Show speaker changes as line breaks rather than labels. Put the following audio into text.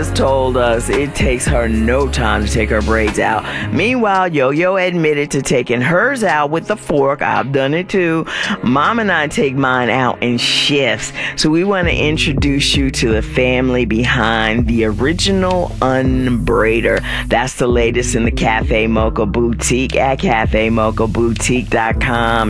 told us it takes her no time to take her braids out. Meanwhile, Yo-Yo admitted to taking hers out with the fork. I've done it too. Mom and I take mine out in shifts. So we want to introduce you to the family behind the original Unbraider. That's the latest in the Cafe Mocha Boutique at cafemochaboutique.com.